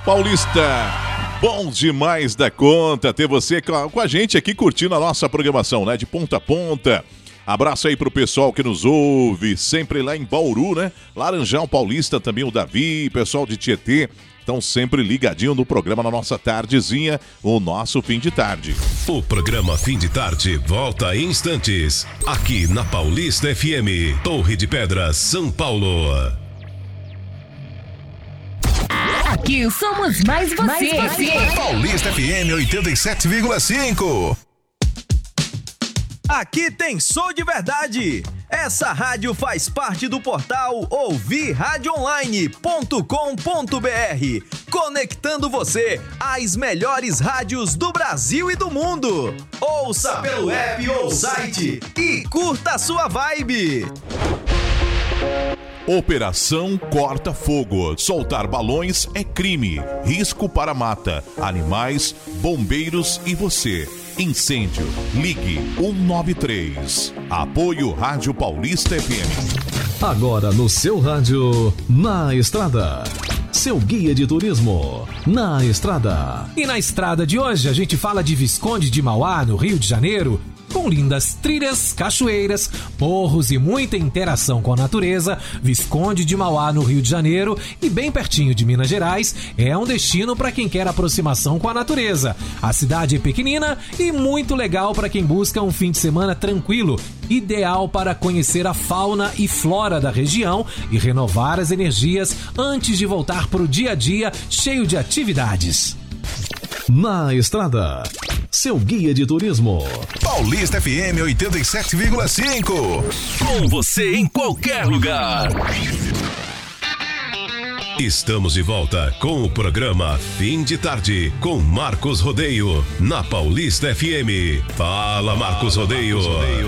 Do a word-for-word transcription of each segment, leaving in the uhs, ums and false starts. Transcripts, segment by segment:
Paulista, bom demais da conta ter você com a gente aqui curtindo a nossa programação, né? De ponta a ponta. Abraço aí pro pessoal que nos ouve, sempre lá em Bauru, né? Laranjal Paulista, também o Davi, pessoal de Tietê. Estão sempre ligadinho no programa na nossa tardezinha, o nosso fim de tarde. O programa Fim de Tarde volta em instantes, aqui na Paulista F M, Torre de Pedras, São Paulo. Aqui somos mais você. Mais você. Paulista F M oitenta e sete vírgula cinco. Aqui tem som de verdade. Essa rádio faz parte do portal ouvir rádio online ponto com ponto b r, conectando você às melhores rádios do Brasil e do mundo. Ouça pelo app ou site e curta a sua vibe. Operação Corta Fogo. Soltar balões é crime. Risco para mata, animais, bombeiros e você. Incêndio. Ligue um nove três. Apoio Rádio Paulista F M. Agora no seu rádio, Na Estrada. Seu guia de turismo, Na Estrada. E na estrada de hoje a gente fala de Visconde de Mauá, no Rio de Janeiro, com lindas trilhas, cachoeiras, morros e muita interação com a natureza. Visconde de Mauá, no Rio de Janeiro e bem pertinho de Minas Gerais, é um destino para quem quer aproximação com a natureza. A cidade é pequenina e muito legal para quem busca um fim de semana tranquilo, ideal para conhecer a fauna e flora da região e renovar as energias antes de voltar para o dia a dia cheio de atividades. Na Estrada, seu guia de turismo. Paulista F M oitenta e sete vírgula cinco. Com você em qualquer lugar. Estamos de volta com o programa Fim de Tarde com Marcos Rodeio na Paulista F M. Fala, Marcos Rodeio.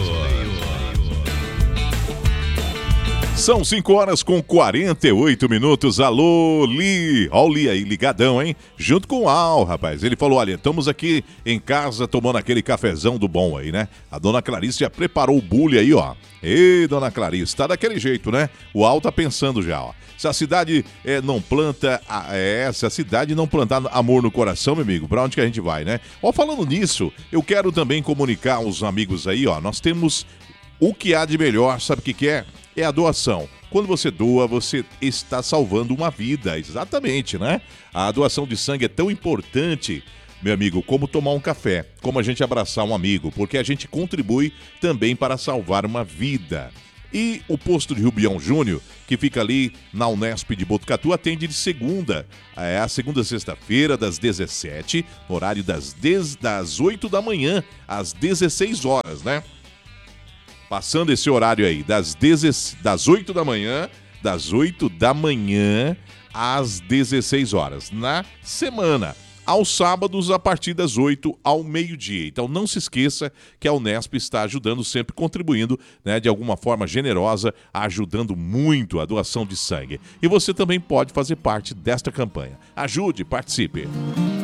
São cinco horas com quarenta e oito minutos. Alô, Li. Ó o Li aí, ligadão, hein? Junto com o Al, rapaz. Ele falou, olha, estamos aqui em casa tomando aquele cafezão do bom aí, né? A dona Clarice já preparou o bule aí, ó. Ei, dona Clarice, tá daquele jeito, né? O Al tá pensando já, ó. Se a cidade é, não planta, é, se a cidade não plantar amor no coração, meu amigo, pra onde que a gente vai, né? Ó, falando nisso, eu quero também comunicar aos amigos aí, ó. Nós temos o que há de melhor, sabe o que que é? É a doação. Quando você doa, você está salvando uma vida, exatamente, né? A doação de sangue é tão importante, meu amigo, como tomar um café, como a gente abraçar um amigo, porque a gente contribui também para salvar uma vida. E o posto de Rubião Júnior, que fica ali na Unesp de Botucatu, atende de segunda, é a segunda a sexta-feira, das dezessete, horário das, dez, das oito da manhã às dezesseis horas, né? Passando esse horário aí, das, dezesseis, das oito da manhã, das oito da manhã às dezesseis horas, na semana. Aos sábados, a partir das oito ao meio-dia. Então, não se esqueça que a Unesp está ajudando, sempre contribuindo, né, de alguma forma generosa, ajudando muito a doação de sangue. E você também pode fazer parte desta campanha. Ajude, participe.